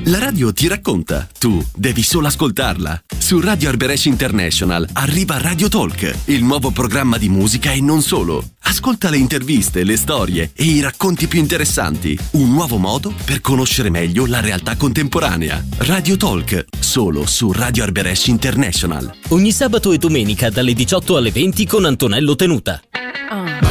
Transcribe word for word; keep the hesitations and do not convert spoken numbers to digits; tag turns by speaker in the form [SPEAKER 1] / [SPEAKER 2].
[SPEAKER 1] La radio ti racconta, tu devi solo ascoltarla. Su Radio Arberesh International arriva Radio Talk, il nuovo programma di musica e non solo. Ascolta le interviste, le storie e i racconti più interessanti. Un nuovo modo per conoscere meglio la realtà contemporanea. Radio Talk, solo su Radio Arberesh International.
[SPEAKER 2] Ogni sabato e domenica dalle diciotto alle venti con Antonello Tenuta.
[SPEAKER 3] Oh.